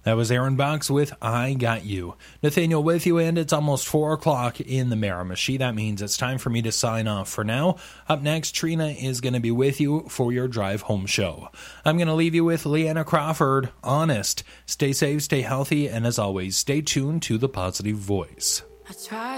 That was Aaron Box with I Got You. Nathaniel with you, and it's almost 4 o'clock in the Miramichi. That means it's time for me to sign off for now. Up next, Trina is going to be with you for your drive home show. I'm going to leave you with Leanna Crawford, Honest. Stay safe, stay healthy, and as always, stay tuned to The Positive Voice. I try